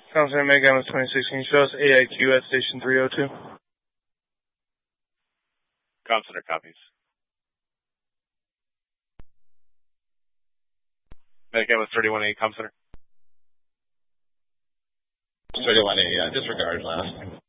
Consonant Meg Amos 26, can you show us AIQ at station 302? Consonant copies. Meg Amos 31A, Consonant. 31A, disregard last.